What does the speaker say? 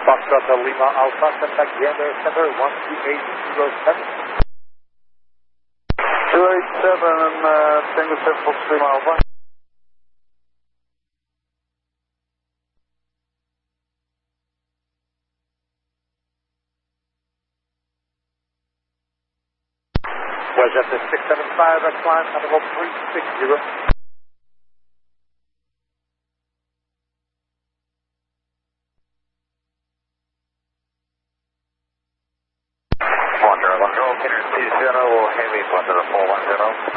Foxtrot Lima Alpha, contact Gander Center 12807. 287 and Tango 7 Fox Lima Alpha. Was at the 675 at climb animal 360. Control, Canary 20, Heavy, Thunder 410.